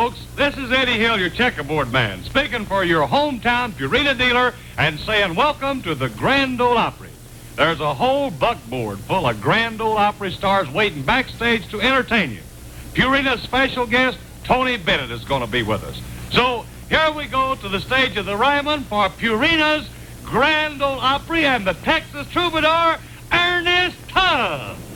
folks. This is Eddie Hill, your checkerboard man, speaking for your hometown Purina dealer and saying welcome to the Grand Ole Opry. There's a whole buckboard full of Grand Ole Opry stars waiting backstage to entertain you. Purina's special guest, Tony Bennett, is going to be with us. So here we go to the stage of the Ryman for Purina's Grand Ole Opry and the Texas Troubadour, Ernest Tubb.